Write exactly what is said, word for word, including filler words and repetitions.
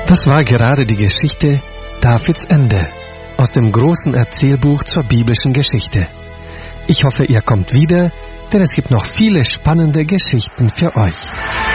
Das war gerade die Geschichte Davids Ende aus dem großen Erzählbuch zur biblischen Geschichte. Ich hoffe, ihr kommt wieder, denn es gibt noch viele spannende Geschichten für euch.